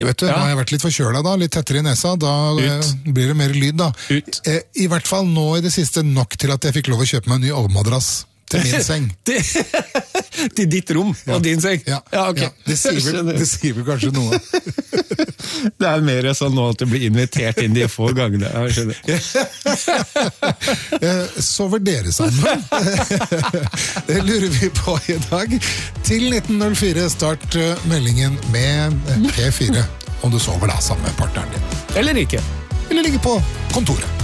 Vet du, nå har jeg vært litt forkjøla da, litt tettere i nesa, da blir det mer lyd da. I hvert fall nå i det siste nok til at jeg fikk lov å kjøpe meg en ny overmadrass til min seng. Til ditt rom og din seng? Ja, ok. Ja, det sier vel kanskje noe. Det mer sånn nå at du blir invitert inn de få gangene. Jeg skjønner. Sover dere sammen? Det lurer vi på i dag. Til 1904 start meldingen med P4. Om du sover da sammen med partneren din. Eller ikke. Eller ligger på kontoret.